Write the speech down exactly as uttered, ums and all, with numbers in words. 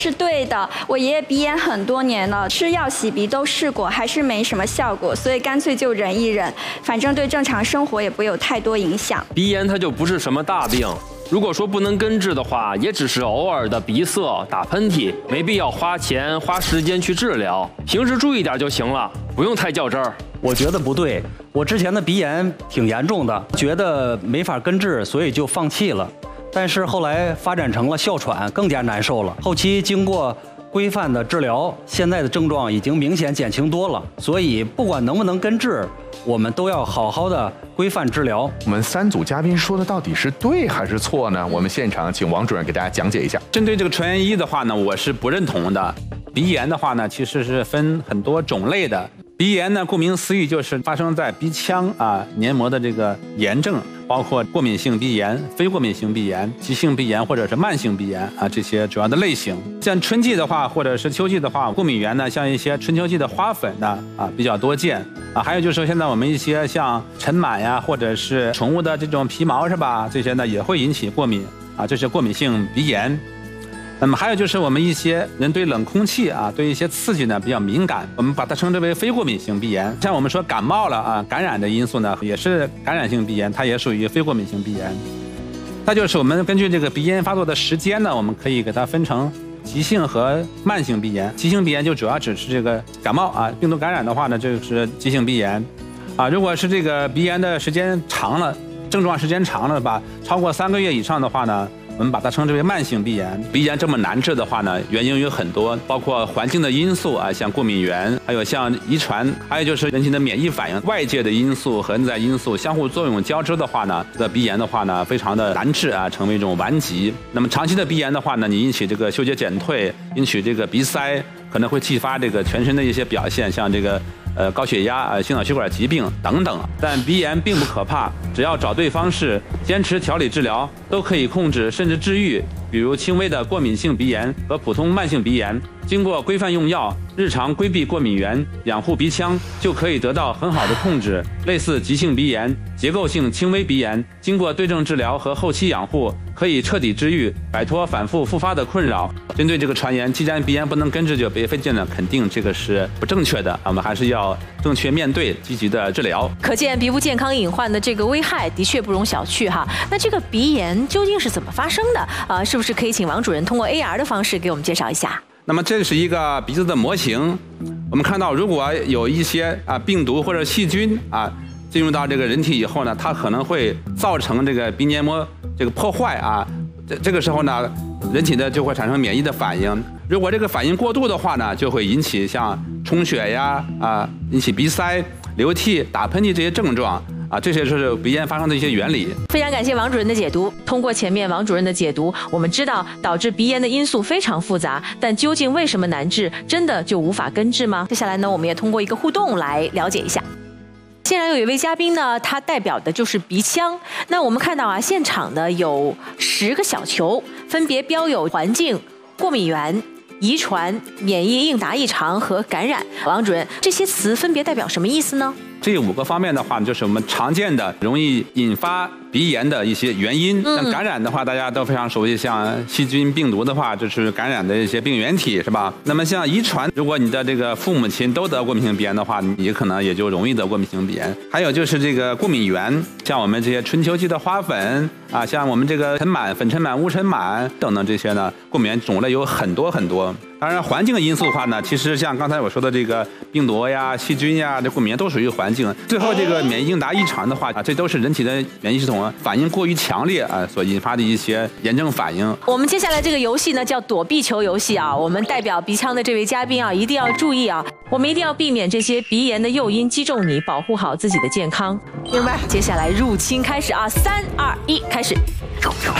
是对的，我爷爷鼻炎很多年了，吃药洗鼻都试过，还是没什么效果，所以干脆就忍一忍，反正对正常生活也不会有太多影响。 鼻炎它就不是什么大病，如果说不能根治的话，也只是偶尔的鼻塞、打喷嚏，没必要花钱花时间去治疗，平时注意点就行了，不用太较真儿。 我觉得不对，我之前的鼻炎挺严重的，觉得没法根治，所以就放弃了。但是后来发展成了哮喘，更加难受了。后期经过规范的治疗，现在的症状已经明显减轻多了。所以不管能不能根治，我们都要好好的规范治疗。 我们三组嘉宾说的到底是对还是错呢？我们现场请王主任给大家讲解一下。 针对这个纯元一的话呢，我是不认同的。鼻炎的话呢，其实是分很多种类的。鼻炎呢，顾名思义就是发生在鼻腔啊黏膜的这个炎症，包括过敏性鼻炎、非过敏性鼻炎、急性鼻炎或者是慢性鼻炎啊这些主要的类型。像春季的话，或者是秋季的话，过敏源呢，像一些春秋季的花粉呢啊比较多见啊。还有就是现在我们一些像尘螨呀，或者是宠物的这种皮毛是吧？这些呢也会引起过敏啊，这是过敏性鼻炎。那么还有就是我们一些人对冷空气啊，对一些刺激呢比较敏感，我们把它称之为非过敏性鼻炎。像我们说感冒了啊，感染的因素呢也是感染性鼻炎，它也属于非过敏性鼻炎。它就是我们根据这个鼻炎发作的时间呢，我们可以给它分成急性和慢性鼻炎。急性鼻炎就主要指是这个感冒啊，病毒感染的话呢，就是急性鼻炎啊。如果是这个鼻炎的时间长了，症状时间长了吧，超过三个月以上的话呢，我们把它称之为慢性鼻炎。鼻炎这么难治的话呢，原因有很多，包括环境的因素啊，像过敏源，还有像遗传，还有就是人体的免疫反应，外界的因素和内在因素相互作用交织的话呢，这个鼻炎的话呢，非常的难治啊，成为一种顽疾。那么长期的鼻炎的话呢，你引起这个嗅觉减退，引起这个鼻塞，可能会继发这个全身的一些表现，像这个呃高血压、呃心脑血管疾病等等。但鼻炎并不可怕，只要找对方式，坚持调理治疗，都可以控制甚至治愈。比如轻微的过敏性鼻炎和普通慢性鼻炎，经过规范用药，日常规避过敏源，养护鼻腔，就可以得到很好的控制。类似急性鼻炎、结构性轻微鼻炎，经过对症治疗和后期养护，可以彻底治愈，摆脱反复复发的困扰。针对这个传言，既然鼻炎不能根治就别费劲了，肯定这个是不正确的。我们还是要正确面对，积极的治疗。 可见鼻部健康隐患的这个危害的确不容小觑哈。那这个鼻炎究竟是怎么发生的啊？是不是可以请王主任通过 A R 的方式给我们介绍一下？ 那么这是一个鼻子的模型，我们看到如果有一些啊病毒或者细菌啊进入到这个人体以后呢，它可能会造成这个鼻黏膜这个破坏啊，这这个时候呢，人体呢就会产生免疫的反应。如果这个反应过度的话呢，就会引起像充血呀啊，引起鼻塞、流涕、打喷嚏这些症状。啊，这些就是鼻炎发生的一些原理。 非常感谢王主任的解读。通过前面王主任的解读，我们知道导致鼻炎的因素非常复杂，但究竟为什么难治，真的就无法根治吗？接下来呢，我们也通过一个互动来了解一下。现场有一位嘉宾呢，他代表的就是鼻腔。那我们看到啊，现场呢有十个小球，分别标有环境、过敏源、遗传、免疫应答异常和感染。王主任，这些词分别代表什么意思呢？ 这五个方面的话，就是我们常见的容易引发鼻炎的一些原因。像感染的话，大家都非常熟悉，像细菌、病毒的话，就是感染的一些病原体，是吧？那么像遗传，如果你的这个父母亲都得过敏性鼻炎的话，你可能也就容易得过敏性鼻炎。还有就是这个过敏源，像我们这些春秋季的花粉啊，像我们这个尘螨、粉尘螨、乌尘螨等等这些呢，过敏源种类有很多很多。当然，环境的因素的话呢，其实像刚才我说的这个病毒呀、细菌呀，这过敏源都属于环境。最后这个免疫应答异常的话啊，这都是人体的免疫系统反应过于强烈啊所引发的一些炎症反应。 我们接下来这个游戏呢叫躲避球游戏啊，我们代表鼻腔的这位嘉宾啊，一定要注意啊，我们一定要避免这些鼻炎的诱因击中你，保护好自己的健康。明白？接下来入侵开始啊，三二一，开始。